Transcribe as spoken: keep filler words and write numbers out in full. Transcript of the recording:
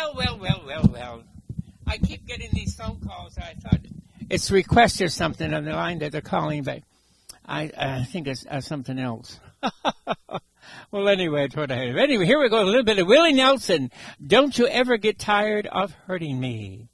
Well, well, well, well, well. I keep getting these phone calls. I thought it's request or something on the line that they're calling, but I, I think it's uh, something else. Well, anyway, it's what I have. Anyway, here we go. A little bit of Willie Nelson. Don't you ever get tired of hurting me.